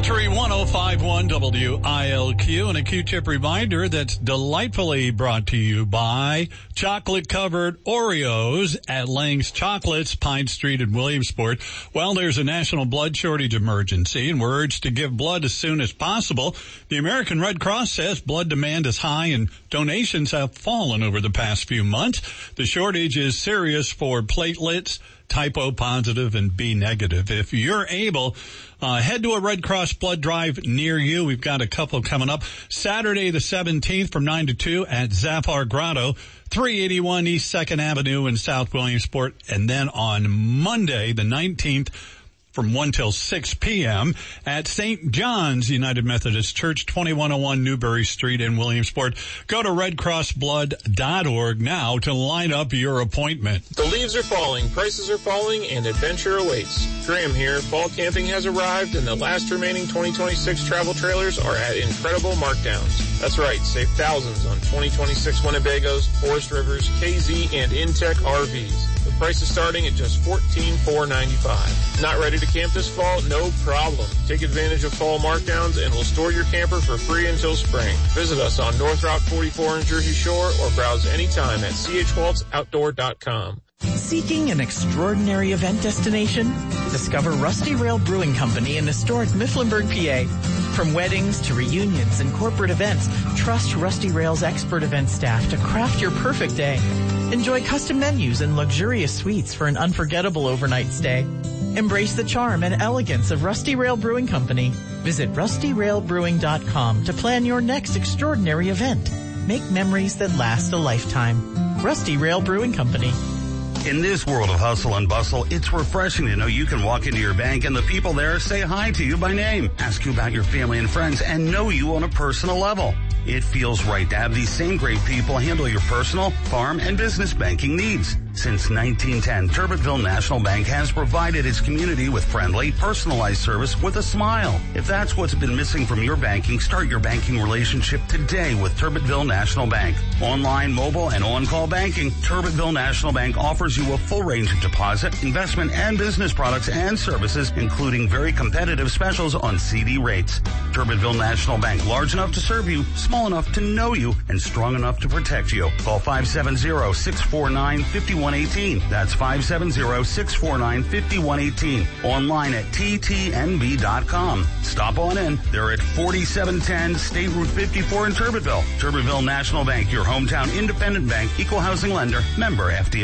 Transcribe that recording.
Country 105.1 WILQ, and a Q-tip reminder that's delightfully brought to you by chocolate-covered Oreos at Lang's Chocolates, Pine Street in Williamsport. Well, there's a national blood shortage emergency, and we're urged to give blood as soon as possible. The American Red Cross says blood demand is high and donations have fallen over the past few months. The shortage is serious for platelets, type O positive and B negative. If you're able, head to a Red Cross blood drive near you. We've got a couple coming up Saturday the 17th from 9 to 2 at Zafar Grotto, 381 East 2nd Avenue in South Williamsport. And then on Monday the 19th from 1 till 6 p.m. at St. John's United Methodist Church, 2101 Newbury Street in Williamsport. Go to redcrossblood.org now to line up your appointment. The leaves are falling, prices are falling, and adventure awaits. Graham here. Fall camping has arrived, and the last remaining 2026 travel trailers are at incredible markdowns. That's right, save thousands on 2026 Winnebagos, Forest Rivers, KZ, and Intech RVs. The price is starting at just $14,495. Not ready to camp this fall? No problem. Take advantage of fall markdowns and we'll store your camper for free until spring. Visit us on North Route 44 in Jersey Shore or browse anytime at chwaltzoutdoor.com. Seeking an extraordinary event destination? Discover Rusty Rail Brewing Company in historic Mifflinburg, PA. From weddings to reunions and corporate events, trust Rusty Rail's expert event staff to craft your perfect day. Enjoy custom menus and luxurious suites for an unforgettable overnight stay. Embrace the charm and elegance of Rusty Rail Brewing Company. Visit rustyrailbrewing.com to plan your next extraordinary event. Make memories that last a lifetime. Rusty Rail Brewing Company. In this world of hustle and bustle, it's refreshing to know you can walk into your bank and the people there say hi to you by name, ask you about your family and friends, and know you on a personal level. It feels right to have these same great people handle your personal, farm, and business banking needs. Since 1910, Turbitville National Bank has provided its community with friendly, personalized service with a smile. If that's what's been missing from your banking, start your banking relationship today with Turbitville National Bank. Online, mobile, and on-call banking, Turbitville National Bank offers you a full range of deposit, investment, and business products and services, including very competitive specials on CD rates. Turbitville National Bank, large enough to serve you, small enough to know you, and strong enough to protect you. Call 570-649-5118. That's 570-649-5118. Online at ttnb.com. Stop on in. They're at 4710 State Route 54 in Turbitville. Turbitville National Bank, your hometown independent bank, equal housing lender, member FDIC.